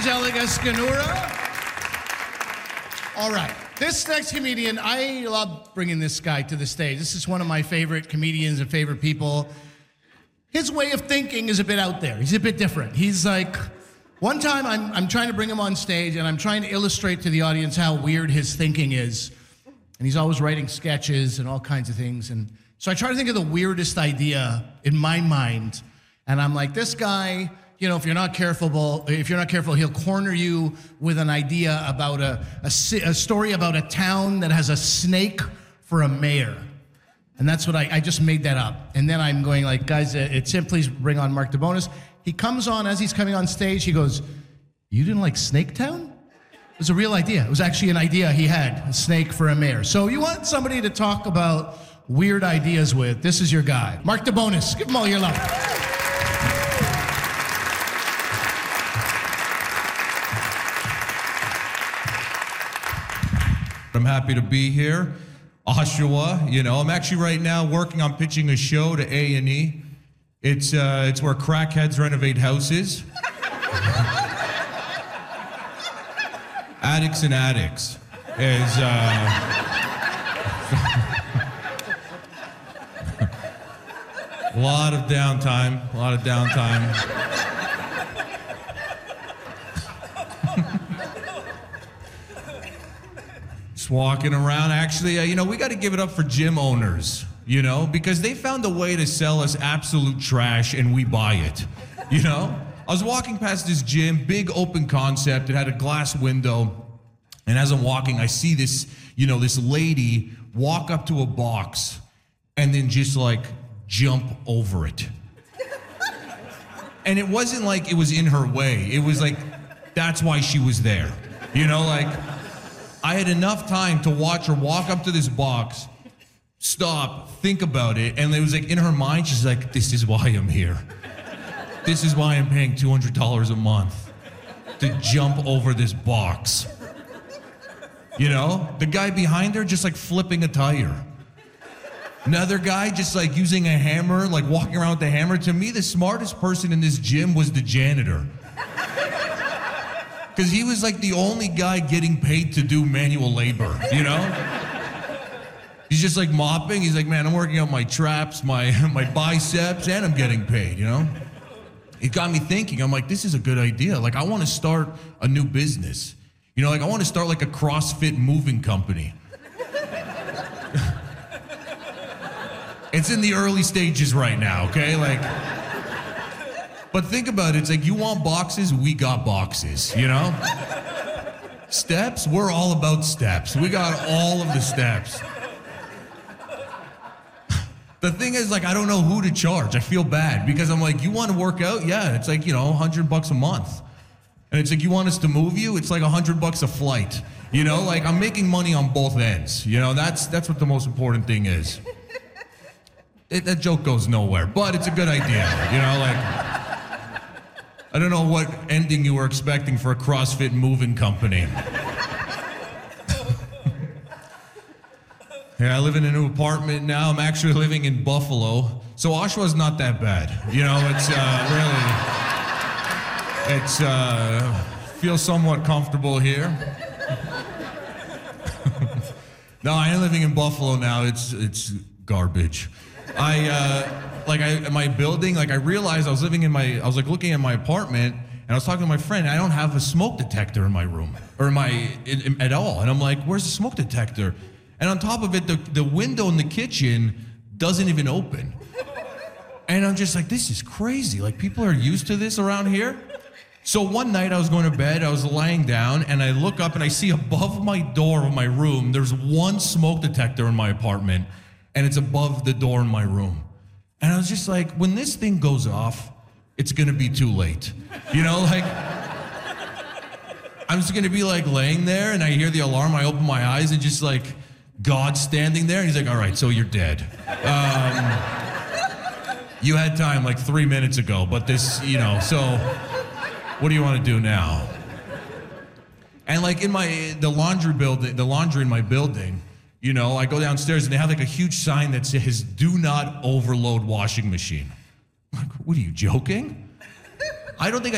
Angelica Scanura. All right. This next comedian, I love bringing this guy to the stage. This is one of my favorite comedians and favorite people. His way of thinking is a bit out there. He's a bit different. He's like, one time I'm trying to bring him on stage and I'm trying to illustrate to the audience how weird his thinking is. And he's always writing sketches and all kinds of things. And so I try to think of the weirdest idea in my mind. And I'm like, this guy, you know, if you're not careful, he'll corner you with an idea about a story about a town that has a snake for a mayor. And that's what I just made that up. And then I'm going like, guys, it's him, please bring on Mark DeBonis. He comes on, as he's coming on stage, he goes, you didn't like Snake Town? It was a real idea. It was actually an idea he had, a snake for a mayor. So you want somebody to talk about weird ideas with, this is your guy. Mark DeBonis, give him all your love. I'm happy to be here. Oshawa, you know, I'm actually right now working on pitching a show to A&E. It's where crackheads renovate houses. Addicts and Addicts is a lot of downtime. Just walking around. Actually, you know, we got to give it up for gym owners, you know, because they found a way to sell us absolute trash and we buy it, you know? I was walking past this gym, big open concept. It had a glass window. And as I'm walking, I see this, you know, this lady walk up to a box and then just like jump over it. And it wasn't like it was in her way. It was like, that's why she was there. You know, like, I had enough time to watch her walk up to this box, stop, think about it, and it was like in her mind, she's like, this is why I'm here. This is why I'm paying $200 a month to jump over this box. You know? The guy behind her just like flipping a tire. Another guy just like using a hammer, like walking around with the hammer. To me, the smartest person in this gym was the janitor. Because he was like the only guy getting paid to do manual labor, you know? He's just like mopping. He's like, man, I'm working out my traps, my biceps, and I'm getting paid, you know? It got me thinking. I'm like, this is a good idea. Like, I want to start a new business. You know, like, I want to start like a CrossFit moving company. It's in the early stages right now, okay? Like, but think about it. It's like, you want boxes? We got boxes, you know? Steps? We're all about steps. We got all of the steps. The thing is, like, I don't know who to charge. I feel bad because I'm like, you want to work out? Yeah, it's like, you know, $100 a month. And it's like, you want us to move you? It's like $100 a flight. You know, like, I'm making money on both ends. You know, that's what the most important thing is. That joke goes nowhere, but it's a good idea. You know, like, I don't know what ending you were expecting for a CrossFit moving company. Yeah, I live in a new apartment now. I'm actually living in Buffalo. So Oshawa's not that bad. You know, feels somewhat comfortable here. No, I am living in Buffalo now. It's garbage. My building, like I realized I was looking at my apartment and I was talking to my friend, and I don't have a smoke detector in my room or at all. And I'm like, where's the smoke detector? And on top of it, the window in the kitchen doesn't even open. And I'm just like, this is crazy. Like, people are used to this around here. So one night I was going to bed, I was lying down, and I look up and I see above my door of my room, there's one smoke detector in my apartment, and it's above the door in my room. And I was just like, when this thing goes off, it's gonna be too late. You know, like, I'm just gonna be like laying there and I hear the alarm, I open my eyes and just like, God's standing there, and he's like, all right, so you're dead. You had time like 3 minutes ago, but this, you know, so what do you want to do now? And like in the laundry in my building, you know, I go downstairs and they have like a huge sign that says, do not overload washing machine. I'm like, what are you joking? I don't think